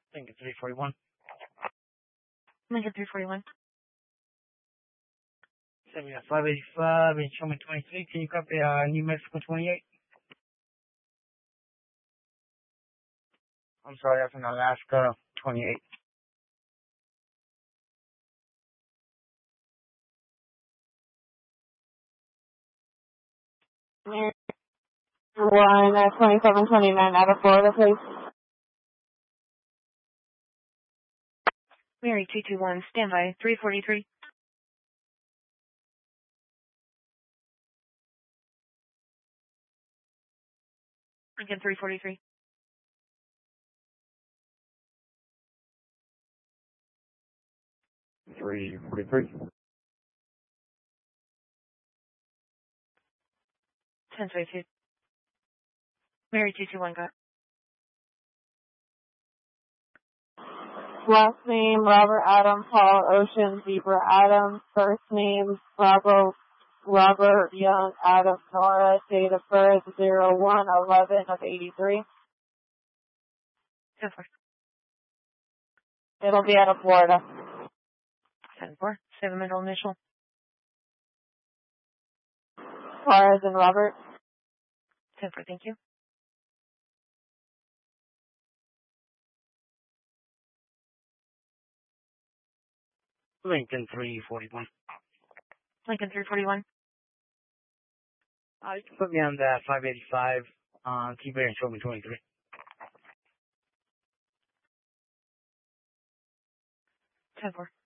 Lincoln 341. Lincoln 341. 585 in Sherman 23. Can you copy New Mexico 28? I'm sorry, that's in Alaska 28. One 2729 out of Florida, please. Mary 221, standby 343. Lincoln 343. 343. 1022. Mary 221, got. Last name, Robert Adam, Paul Ocean, Zebra Adams. First name, Robert Young, Adam Nora. Date of birth, 01/11 of 83. 10-4. It'll be out of Florida. 10-4. 7 middle initial. Suarez and Robert. 10-4, thank you. Lincoln 341. Lincoln 341. You can put me on that 585. Keep it in Sherman 23. 10-4.